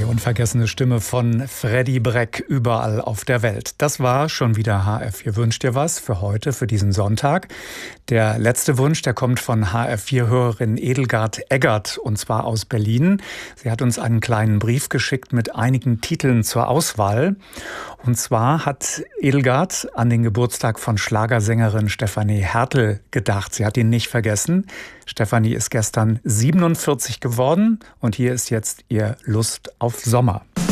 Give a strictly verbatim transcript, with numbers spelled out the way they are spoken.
Die unvergessene Stimme von Freddie Breck überall auf der Welt. Das war schon wieder H F vier wünscht dir was für heute, für diesen Sonntag. Der letzte Wunsch, der kommt von H F vier-Hörerin Edelgard Eggert, und zwar aus Berlin. Sie hat uns einen kleinen Brief geschickt mit einigen Titeln zur Auswahl. Und zwar hat Edelgard an den Geburtstag von Schlagersängerin Stefanie Hertel gedacht. Sie hat ihn nicht vergessen. Stefanie ist gestern siebenundvierzig geworden und hier ist jetzt ihr Lust auf Sommer.